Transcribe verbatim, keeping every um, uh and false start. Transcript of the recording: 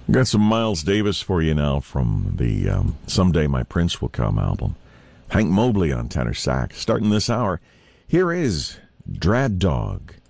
Got some Miles Davis for you now from the um, Someday My Prince Will Come album. Hank Mobley on tenor sax. Starting this hour, here is Drad Dog.